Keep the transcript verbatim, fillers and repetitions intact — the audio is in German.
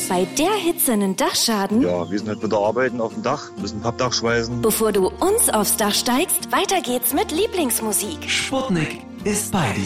Bei der Hitze einen Dachschaden? Ja, wir sind halt wieder arbeiten auf dem Dach, müssen Pappdach schweißen. Bevor du uns aufs Dach steigst, weiter geht's mit Lieblingsmusik. Sputnik ist bei dir.